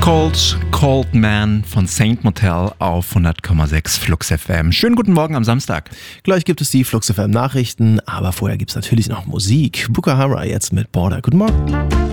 Cold Man von Saint Motel auf 100,6 Flux FM. Schönen guten Morgen am Samstag. Gleich gibt es die Flux FM Nachrichten, aber vorher gibt es natürlich noch Musik. Bukahara jetzt mit Border. Guten Morgen.